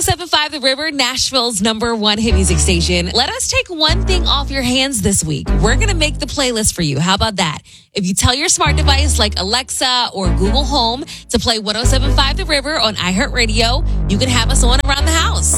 107.5 The River, Nashville's #1 hit music station. Let us take one thing off your hands this week. We're going to make the playlist for you. How about that? If you tell your smart device like Alexa or Google Home to play 107.5 The River on iHeartRadio, you can have us on around the house.